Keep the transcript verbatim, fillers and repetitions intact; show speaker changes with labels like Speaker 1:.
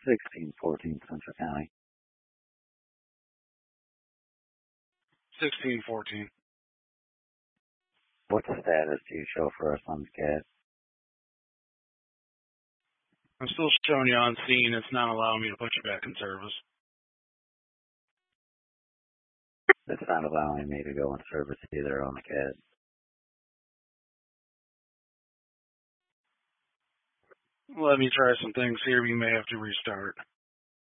Speaker 1: sixteen fourteen Central County.
Speaker 2: sixteen fourteen.
Speaker 1: What status do you show for our son's cat?
Speaker 2: I'm still showing you on scene. It's not allowing me to put you back in service.
Speaker 1: It's not allowing me to go in service either on the cat.
Speaker 2: Let me try some things here. We may have to restart.